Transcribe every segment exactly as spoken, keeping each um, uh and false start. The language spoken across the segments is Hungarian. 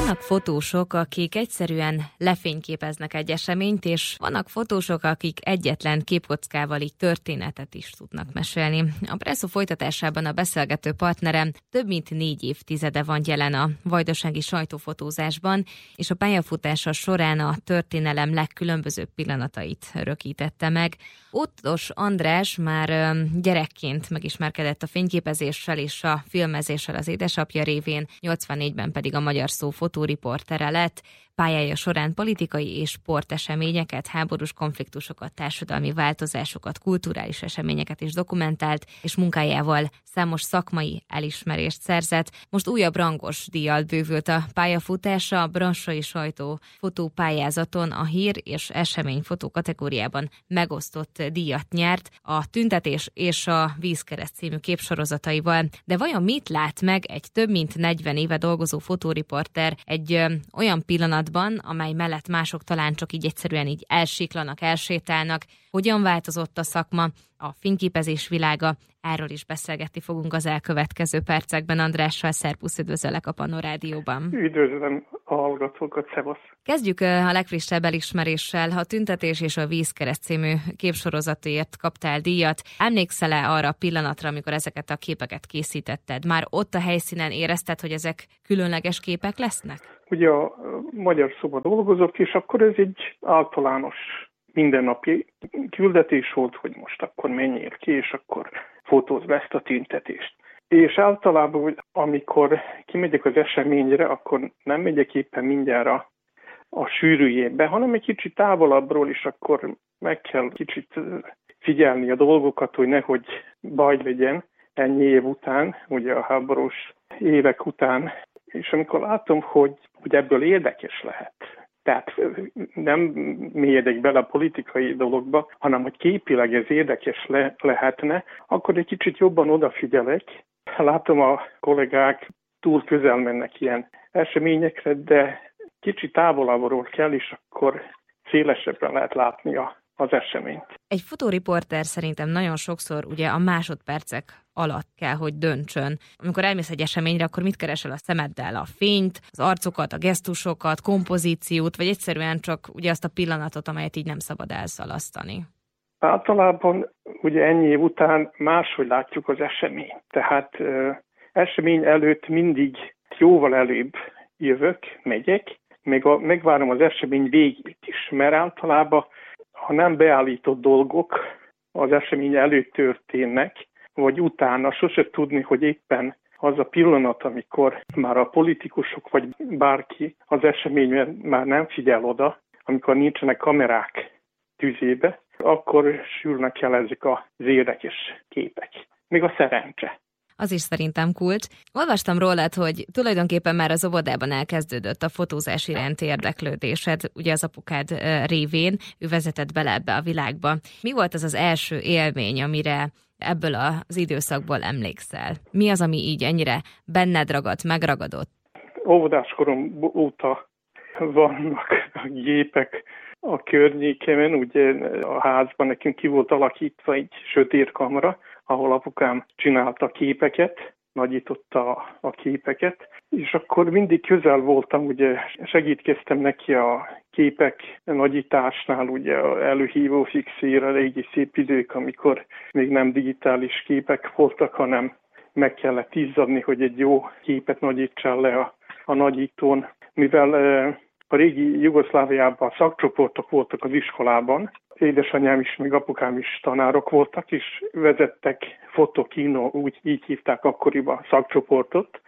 Vannak fotósok, akik egyszerűen lefényképeznek egy eseményt, és vannak fotósok, akik egyetlen képkockával így történetet is tudnak mesélni. A Presszó folytatásában a beszélgető partnerem több mint négy évtizede van jelen a vajdasági sajtófotózásban, és a pályafutása során a történelem legkülönbözőbb pillanatait örökítette meg. Ótos András már gyerekként megismerkedett a fényképezéssel és a filmezéssel az édesapja révén, nyolcvannégyben pedig a Magyar Szó fotóriportere lett. Pályája során politikai és sporteseményeket, háborús konfliktusokat, társadalmi változásokat, kulturális eseményeket is dokumentált, és munkájával számos szakmai elismerést szerzett. Most újabb rangos díjjal bővült a pályafutása, a Brassai Sajtó fotópályázaton a hír és eseményfotó kategóriában megosztott díjat nyert a Tüntetés és a Vízkereszt című képsorozataival. De vajon mit lát meg egy több mint negyven éve dolgozó fotóriporter egy ö, olyan pillanatban, amely mellett mások talán csak így egyszerűen így elsiklanak, elsétálnak? Hogyan változott a szakma, a fényképezés világa? Erről is beszélgetni fogunk az elkövetkező percekben Andrással. Szerbusz, üdvözöllek a Pannon Rádióban. Üdvözlöm a hallgatókat, szevasz. Kezdjük a legfrissebb elismeréssel. A Tüntetés és a Vízkereszt című képsorozatért kaptál díjat. Emlékszel-e arra a pillanatra, amikor ezeket a képeket készítetted? Már ott a helyszínen érezted, hogy ezek különleges képek lesznek? Ugye a Magyar Szóban dolgozok, és akkor ez egy általános mindennapi küldetés volt, hogy most akkor menjél ki, és akkor fotózd be ezt a tüntetést. És általában, hogy amikor kimegyek az eseményre, akkor nem megyek éppen mindjárt a, a sűrűjébe, hanem egy kicsit távolabbról, és akkor meg kell kicsit figyelni a dolgokat, hogy nehogy baj legyen ennyi év után, ugye a háborús évek után. És amikor látom, hogy, hogy ebből érdekes lehet, tehát nem mélyedek bele a politikai dologba, hanem hogy képileg ez érdekes le, lehetne, akkor egy kicsit jobban odafigyelek. Látom, a kollégák túl közel mennek ilyen eseményekre, de kicsit távolabbról kell, és akkor szélesebben lehet látni a, az eseményt. Egy fotóriporter szerintem nagyon sokszor ugye a másodpercek alatt kell, hogy döntsön. Amikor elmész egy eseményre, akkor mit keresel a szemeddel? A fényt, az arcokat, a gesztusokat, kompozíciót, vagy egyszerűen csak ugye azt a pillanatot, amelyet így nem szabad elszalasztani? Általában ugye ennyi év után máshogy látjuk az eseményt. Tehát ö, esemény előtt mindig jóval előbb jövök, megyek, meg a, megvárom az esemény végét is, mert általában ha nem beállított dolgok az esemény előtt történnek, vagy utána sose tudni, hogy éppen az a pillanat, amikor már a politikusok, vagy bárki az eseményre már nem figyel oda, amikor nincsenek kamerák tüzébe, akkor sülnek el ezek az érdekes képek. Még a szerencse. Az is szerintem kult. Olvastam rólad, hogy tulajdonképpen már az óvodában elkezdődött a fotózás iránti érdeklődésed, ugye az apukád révén, ő vezetett bele ebbe a világba. Mi volt az az első élmény, amire ebből az időszakból emlékszel? Mi az, ami így ennyire benned ragadt, megragadott? Óvodáskorom óta vannak a gépek a környékemen, ugye a házban nekünk ki volt alakítva egy sötét kamra, ahol apukám csinálta a képeket, nagyította a, a képeket, és akkor mindig közel voltam, ugye segítkeztem neki a képek nagyításnál, ugye a előhívó fixér, a régi szép idők, amikor még nem digitális képek voltak, hanem meg kellett izzadni, hogy egy jó képet nagyítsál le a, a nagyítón. Mivel a régi Jugoszláviában szakcsoportok voltak az iskolában, édesanyám is, meg apukám is tanárok voltak, és vezettek fotokino, úgy így hívták akkoriban szakcsoportot,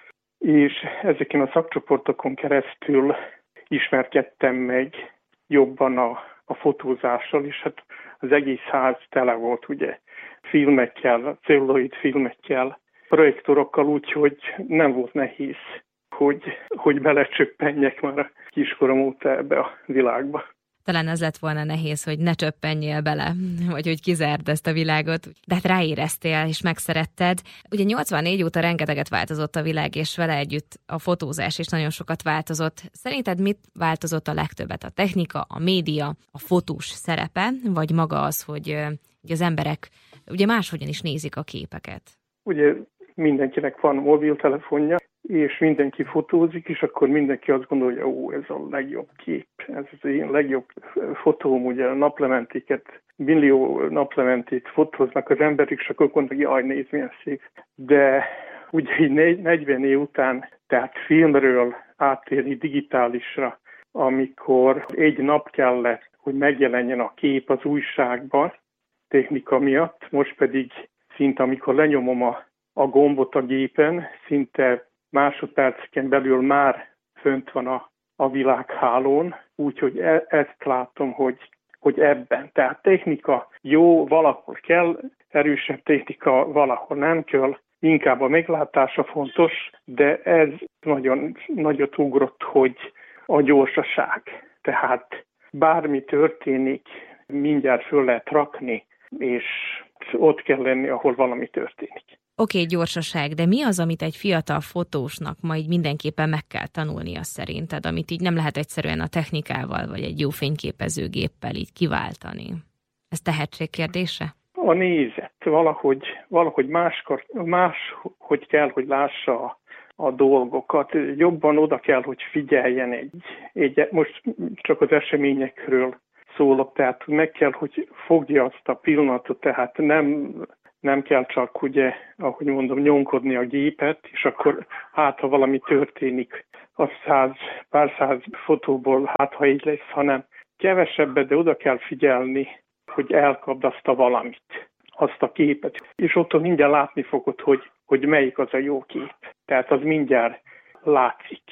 és ezeken a szakcsoportokon keresztül ismerkedtem meg jobban a, a fotózással, és hát az egész ház tele volt ugye filmekkel, celluloid filmekkel, projektorokkal, úgyhogy nem volt nehéz, hogy, hogy belecsöppenjek már a kiskorom óta ebbe a világba. Talán az lett volna nehéz, hogy ne csöppenjél bele, vagy hogy kizárd ezt a világot, de hát ráéreztél és megszeretted. Ugye nyolcvannégy óta rengeteget változott a világ, és vele együtt a fotózás is nagyon sokat változott. Szerinted mit változott a legtöbbet? A technika, a média, a fotós szerepe, vagy maga az, hogy, hogy az emberek ugye máshogyan is nézik a képeket? Ugye mindenkinek van mobiltelefonja, és mindenki fotózik, és akkor mindenki azt gondolja, ó, ez a legjobb kép, ez az én legjobb fotóm, ugye a naplementéket, millió naplementét fotóznak az emberek, és akkor gondolja, jaj, nézd, milyen szép. De ugye így negyven év után, tehát filmről áttérni digitálisra, amikor egy nap kellett, hogy megjelenjen a kép az újságban, technika miatt, most pedig szinte amikor lenyomom a, a gombot a gépen, szinte másodperceken belül már fönt van a, a világhálón, úgyhogy e, ezt látom, hogy, hogy ebben. Tehát technika jó, valahol kell, erősebb technika valahol nem kell, inkább a meglátása fontos, de ez nagyon nagyot ugrott, hogy a gyorsaság. Tehát bármi történik, mindjárt föl lehet rakni, és ott kell lenni, ahol valami történik. Oké, okay, gyorsaság, de mi az, amit egy fiatal fotósnak ma így mindenképpen meg kell tanulnia szerinted, amit így nem lehet egyszerűen a technikával, vagy egy jó fényképezőgéppel így kiváltani? Ez tehetség kérdése? A nézet. Valahogy, valahogy máskor, más, hogy kell, hogy lássa a, a dolgokat. Jobban oda kell, hogy figyeljen egy, egy, most csak az eseményekről szólok, tehát meg kell, hogy fogja azt a pillanatot, tehát nem, nem kell csak, ugye, ahogy mondom, nyomkodni a gépet, és akkor hát, ha valami történik, az száz, pár száz fotóból, hát, ha így lesz, hanem kevesebbet, de oda kell figyelni, hogy elkapd azt a valamit, azt a képet. És ott mindjárt látni fogod, hogy, hogy melyik az a jó kép. Tehát az mindjárt látszik.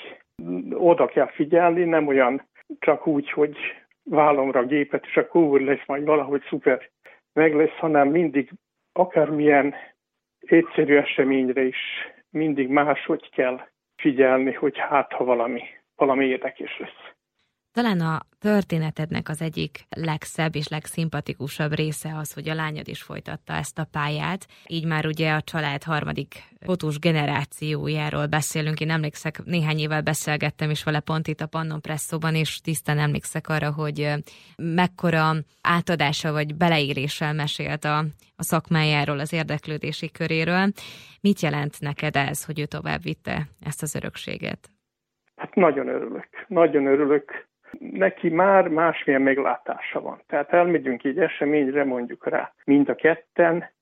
Oda kell figyelni, nem olyan csak úgy, hogy vállomra a gépet, és akkor úgy lesz majd valahogy szuper meg lesz, hanem mindig akármilyen egyszerű eseményre is mindig máshogy kell figyelni, hogy hát, ha valami, valami érdekes lesz. Talán a történetednek az egyik legszebb és legszimpatikusabb része az, hogy a lányod is folytatta ezt a pályát. Így már ugye a család harmadik fotós generációjáról beszélünk. Én emlékszek, néhány évvel beszélgettem is vele pont itt a Pannon Presszóban, és tisztán emlékszek arra, hogy mekkora átadással vagy beleéréssel mesélt a, a szakmájáról, az érdeklődési köréről. Mit jelent neked ez, hogy ő tovább vitte ezt az örökséget? Hát nagyon örülök. Nagyon örülök. Neki már másmilyen meglátása van. Tehát elmegyünk egy eseményre, mondjuk rá mind a ketten.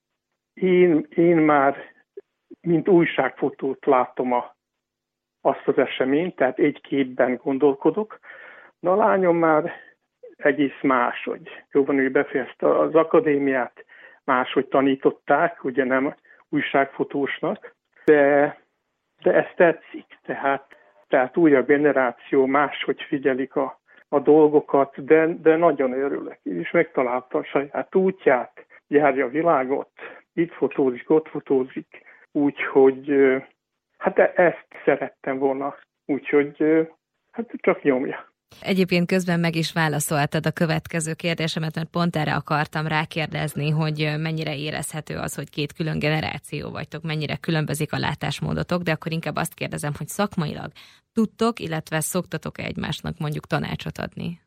Én, én már, mint újságfotót látom a, azt az eseményt, tehát egy képben gondolkodok. De a lányom már egész máshogy. Jóban ő befejezte az akadémiát, máshogy tanították, ugye nem újságfotósnak, de, de ez tetszik. Tehát Tehát újabb generáció máshogy figyelik a, a dolgokat, de, de nagyon örülök. És megtalálta a saját útját, járja a világot, itt fotózik, ott fotózik, úgyhogy hát ezt szerettem volna, úgyhogy hát csak nyomja. Egyébként közben meg is válaszoltad a következő kérdésemet, mert pont erre akartam rákérdezni, hogy mennyire érezhető az, hogy két külön generáció vagytok, mennyire különbözik a látásmódotok, de akkor inkább azt kérdezem, hogy szakmailag tudtok, illetve szoktatok-e egymásnak mondjuk tanácsot adni?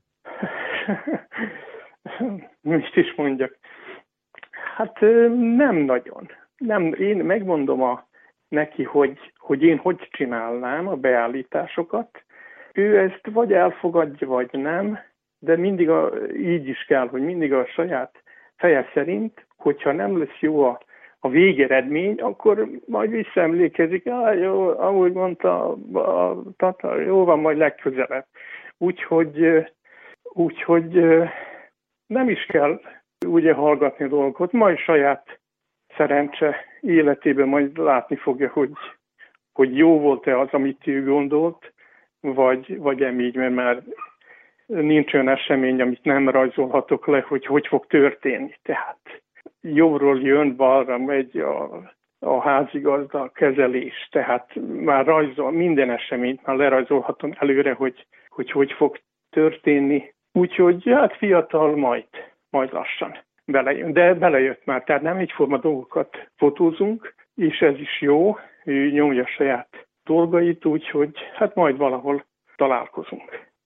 Mit is mondjak? Hát nem nagyon. Nem, én megmondom a, neki, hogy, hogy én hogy csinálnám a beállításokat. Ő ezt vagy elfogadja, vagy nem, de mindig a, így is kell, hogy mindig a saját feje szerint, hogyha nem lesz jó a, a végeredmény, akkor majd visszaemlékezik, ah, jó, ahogy mondta a Tata, jó van, majd legközelebb. Úgyhogy, úgyhogy nem is kell ugye hallgatni a dolgot, majd saját szerencse életében majd látni fogja, hogy, hogy jó volt-e az, amit ő gondolt, vagy, vagy nem így, mert már nincs olyan esemény, amit nem rajzolhatok le, hogy hogy fog történni. Tehát jobbról jön, balra megy a, a házigazda, a kezelés, tehát már rajzol, minden eseményt már lerajzolhatom előre, hogy hogy, hogy fog történni. Úgyhogy hát fiatal majd, majd lassan belejön. De belejött már, tehát nem egyforma dolgokat fotózunk, és ez is jó, ő nyomja saját dolgait, úgyhogy hát majd valahol találkozunk.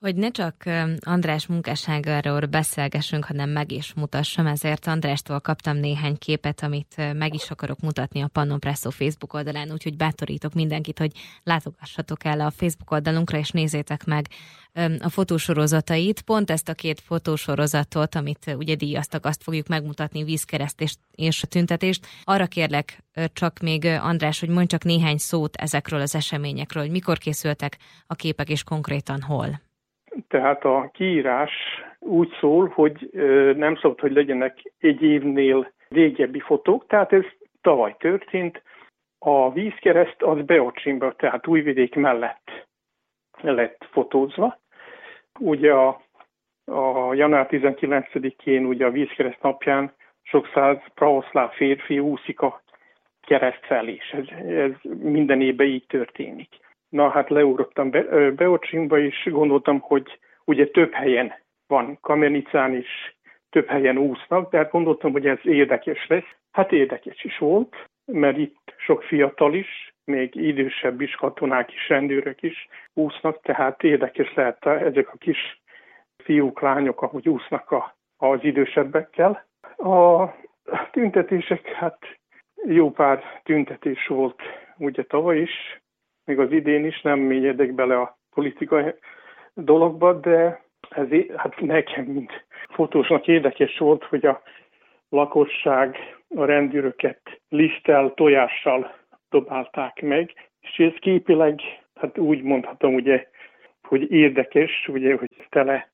Hogy ne csak András munkásságáról beszélgessünk, hanem meg is mutassam, ezért Andrástól kaptam néhány képet, amit meg is akarok mutatni a Pannonpresszó Facebook oldalán, úgyhogy bátorítok mindenkit, hogy látogassatok el a Facebook oldalunkra, és nézzétek meg a fotósorozatait. Pont ezt a két fotósorozatot, amit ugye díjaztak, azt fogjuk megmutatni, vízkereszt és, és tüntetést. Arra kérlek csak még, András, hogy mondj csak néhány szót ezekről az eseményekről, hogy mikor készültek a képek, és konkrétan hol. Tehát a kiírás úgy szól, hogy nem szabad, hogy legyenek egy évnél régebbi fotók, tehát ez tavaly történt. A vízkereszt az Beocsinba, tehát Újvidék mellett lett fotózva. Ugye a, a január tizenkilencedikén, ugye a vízkereszt napján sok száz pravoszláv férfi úszik a kereszt felé, és ez, ez minden évben így történik. Na hát leugrottam Be, Beocsinba, és gondoltam, hogy ugye több helyen van, Kamenicán is több helyen úsznak, de hát gondoltam, hogy ez érdekes lesz. Hát érdekes is volt, mert itt sok fiatal is, még idősebb is, katonák is, rendőrök is úsznak, tehát érdekes lehet ezek a kis fiúk, lányok, ahogy úsznak a, az idősebbekkel. A tüntetések, hát jó pár tüntetés volt ugye tavaly is, még az idén is, nem mélyedek bele a politikai dologba, de ez hát nekem, mint fotósnak érdekes volt, hogy a lakosság a rendőröket liszttel, tojással dobálták meg, és ez képileg, hát úgy mondhatom, ugye, hogy érdekes, ugye, hogy tele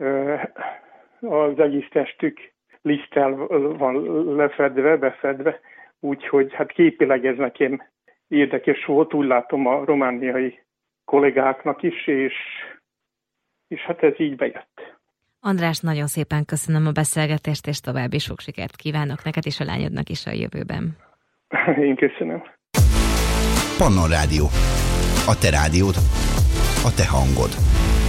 az egész testük liszttel van lefedve, befedve, úgyhogy hát képileg ez nekem érdekes volt, úgy látom a romániai kollégáknak is, és, és hát ez így bejött. András, nagyon szépen köszönöm a beszélgetést, és további sok sikert kívánok neked és a lányodnak is a jövőben. Én köszönöm. Pannon Rádió. A te rádiód, a te hangod.